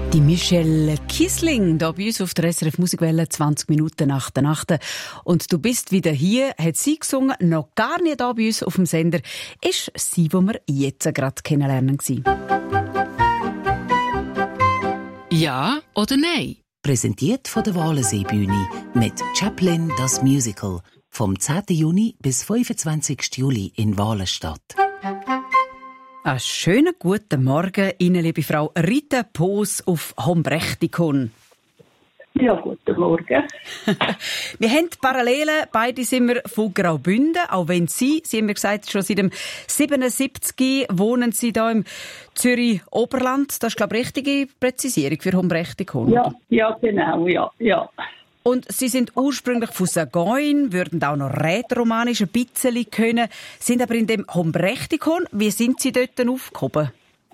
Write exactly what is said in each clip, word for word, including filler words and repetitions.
Die Michelle Kiesling, da bei uns auf der S R F Musikwelle, zwanzig Minuten nach der Nacht. Und du bist wieder hier, hat sie gesungen, noch gar nicht da bei uns auf dem Sender. Ist sie, die wir jetzt gerade kennenlernen gewesen. Ja oder nein? Präsentiert von der Walensee-Bühne mit Chaplin das Musical vom zehnten Juni bis fünfundzwanzigsten Juli in Walenstadt. Einen schönen guten Morgen Ihnen, liebe Frau Rita Poos auf Hombrechtikon. Ja, guten Morgen. Wir haben Parallelen, beide sind wir von Graubünden, auch wenn Sie, Sie haben mir gesagt, schon seit dem siebenundsiebzig wohnen Sie da im Zürich-Oberland. Das ist, glaube ich, richtige Präzisierung für Hombrechtikon. Ja, ja, genau, ja, ja. Und Sie sind ursprünglich von Sagoin, würden auch noch rätoromanisch ein bisschen können, sind aber in dem Hombrechtikon. Wie sind Sie dort aufgehoben?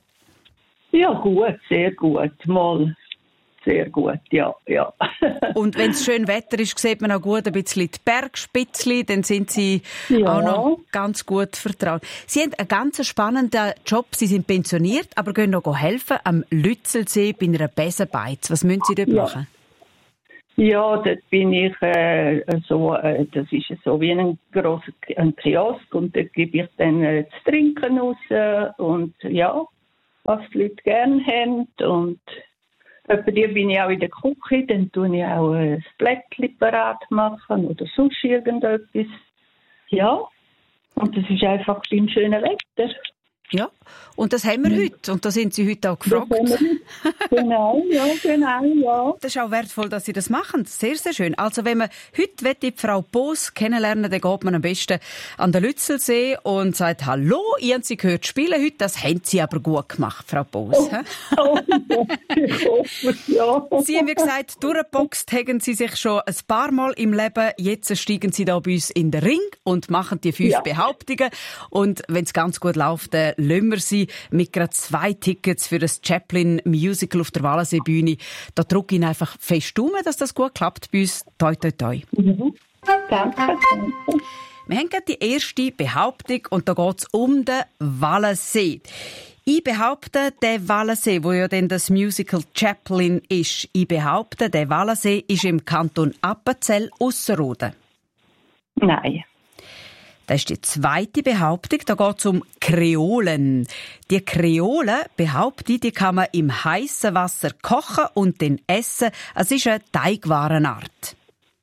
Ja, gut, sehr gut. Mal sehr gut, ja, ja. Und wenn es schön Wetter ist, sieht man auch gut ein bisschen die Bergspitzli, dann sind Sie Ja. auch noch ganz gut vertraut. Sie haben einen ganz spannenden Job. Sie sind pensioniert, aber gehen noch helfen am Lützelsee bei einer Besenbeiz. Was müssen Sie dort Ja. machen? Ja, dort bin ich äh, so, äh, das ist so wie ein grosser ein Kiosk und dort gebe ich dann äh, zu trinken raus äh, und ja, was die Leute gerne haben und etwa die bin ich auch in der Küche, dann tue ich auch äh, das Blättchen parat machen oder sonst irgendetwas. Ja, und das ist einfach beim schönen Wetter. Ja, und das haben wir heute. Und da sind Sie heute auch gefragt. Das haben wir heute. Genau, ja, genau, ja. Das ist auch wertvoll, dass Sie das machen. Sehr, sehr schön. Also wenn man heute die Frau Poos kennenlernen, dann geht man am besten an den Lützelsee und sagt, hallo, ich habe Sie gehört spielen heute. Das haben Sie aber gut gemacht, Frau Poos. Oh, oh, ich hoffe, ja. Sie haben mir gesagt, durchgeboxt haben Sie sich schon ein paar Mal im Leben. Jetzt steigen Sie da bei uns in den Ring und machen die fünf Ja. Behauptungen. Und wenn es ganz gut läuft, dann lassen wir Sie mit gerade zwei Tickets für das Chaplin Musical auf der Walensee-Bühne. Da drücke ich Ihnen einfach fest um, dass das gut klappt bei uns. Toi, toi, toi. Mhm. Danke, danke. Wir haben gerade die erste Behauptung und da geht es um den Walensee. Ich behaupte, der Walensee, wo ja dann das Musical Chaplin ist, ich behaupte, der Walensee ist im Kanton Appenzell-Ausserrhoden. Nein. Das ist die zweite Behauptung. Da geht es um Kreolen. Die Kreolen, behaupte ich, die kann man im heißen Wasser kochen und dann essen. Es ist eine Teigwarenart.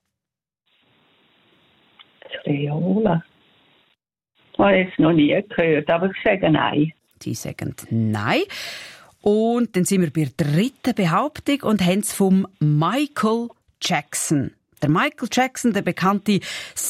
Kreole. Habe ich jetzt noch nie gehört, aber ich sage nein. Sie sagen nein. Und dann sind wir bei der dritten Behauptung und haben es vom Michael Jackson. Der Michael Jackson, der bekannte